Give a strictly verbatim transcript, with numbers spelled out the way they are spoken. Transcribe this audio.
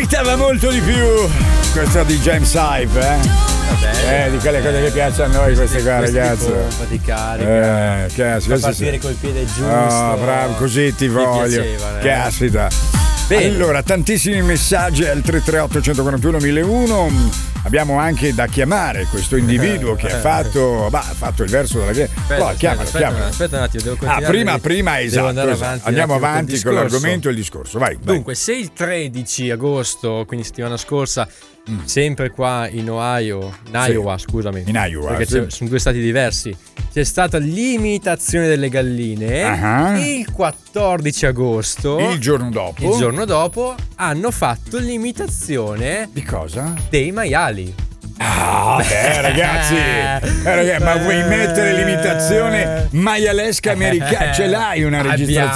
meritava molto di più. Questo di James Hype, eh? Vabbè, Eh, di quelle cose che piacciono a noi, queste qua, questi ragazzi. di pompa, di carica, Eh, cazzo, da partire col piede giusto. Oh, bravo, così ti Mi voglio. piaceva, eh. Caspita. Bene. Allora, tantissimi messaggi al tre tre otto uno quattro uno mille uno. Abbiamo anche da chiamare questo individuo che ha fatto, bah, ha fatto il verso della che. Aspetta, Oh, aspetta, chiamalo, aspetta, chiamalo. aspetta un attimo, devo Ah, continuare. prima, devo- prima, devo esatto. andare esatto. avanti un Andiamo attimo avanti col con discorso. l'argomento e il discorso. Vai, vai. Dunque, se il tredici agosto, quindi settimana scorsa, sempre qua in Ohio, in Sì. Iowa, scusami, In Iowa, perché sì. c'è- sono due stati diversi, c'è stata l'imitazione delle galline. Ah. Il quattordici agosto, Il giorno dopo. il giorno dopo, hanno fatto l'imitazione Di cosa? dei maiali. Ah, beh, ragazzi, eh, ragazzi, ma vuoi mettere l'imitazione maialesca americana? Ce l'hai una Abbiamo- registrazione?